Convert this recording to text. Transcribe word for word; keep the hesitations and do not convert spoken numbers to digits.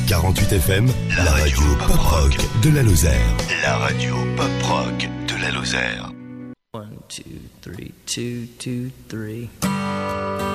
quarante-huit F M, la radio pop rock de la Lozère. La radio pop rock de la Lozère. One, two, three, two, two, three.